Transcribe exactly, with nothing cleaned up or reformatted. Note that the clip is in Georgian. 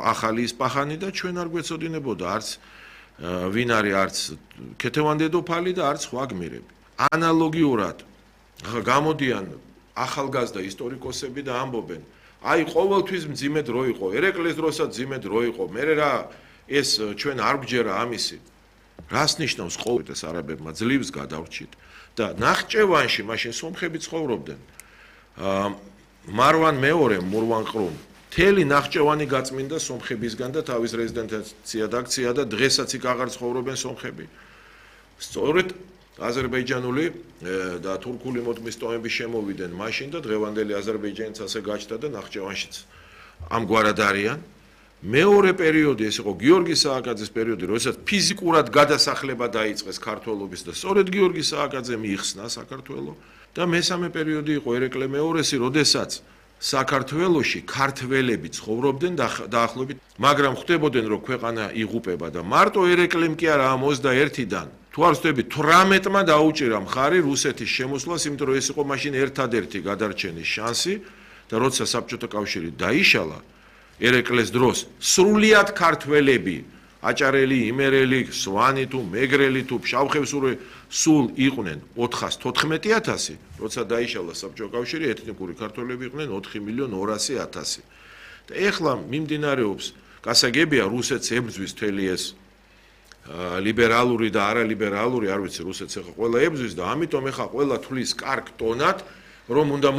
ახალი ისპაჰანი და ჩვენ არ გვეცოდინებოდა არც ვინ არის არც ქეთევან დედოფალი და არც სხვა გმირები. ანალოგიურად გამოდიან ახალგაზრდა ისტორიკოსები და ამბობენ, აი ყოველთვის მძიმე დრო იყო, ერეკლეს დროსაც მძიმე დრო იყო, მერე რა ეს ჩვენ არ გვჯერა ამისი. რას ნიშნავს ყოველთვის არაბებმა ძლივს გადავრჩით და ნახჭევანში მაშინ სომხები ცხოვრობდნენ. მარვან მეორე მურვან ყრუმ მთელი ნახჭევანი გაწმინდა სომხებისგან და თავის რეზიდენცია დაქცია და დღესაც იქ აღარ ცხოვრობენ სომხები. სწორედ აზერბაიჯანული და თურქული მოდმის ტომები შემოვიდნენ მაშინ და დღევანდელი აზერბაიჯანიც ასე გაჩნდა და ნახჭევანშიც ამგვარად არიან. მეორე პერიოდი ეს იყო გიორგი სააკაძის პერიოდი, როდესაც ფიზიკურად გადასახლება დაიწყეს ქართველობის და სწორედ გიორგი სააკაძემ იხსნა საქართველო და მესამე პერიოდი იყო ერეკლე მეორესი, როდესაც საქართველოში ქართველები ცხოვრობდნენ დაახლოებით, მაგრამ ხვდებოდნენ რომ ქვეყანა იღუპება და მარტო ერეკლემ კი არა ამ ოცდაერთიდან თუ არ ვცდები თვრამეტმა დაუჭირა მხარი რუსეთის შემოსვლას, იმიტომ რომ ეს იყო მაშინ ერთადერთი გადარჩენის შანსი და როცა საბჭოთა კავშირი დაიშალა ერეკლეს დროს სრულიად ქართველები აჭარელი, იმერელი, სვანი თუ მეგრელი თუ ფშავხევსური სულ იყვნენ ოთხას თოთხმეტი ათასი, როცა დაიშალა საბჭოთა კავშირი ეთნიკური ქართველები იყვნენ ოთხი მილიონი ორასი ათასი. და ეხლა მიმდინარეობს გასაგებია რუსეთს ებრძვის მთელი ეს ლიბერალური და არალიბერალური, არ ვიცი რუსეთს ეხლა ყველა ებრძვის და ამიტომ ეხლა ყველა თulis კარგ ტონად რომ უნდა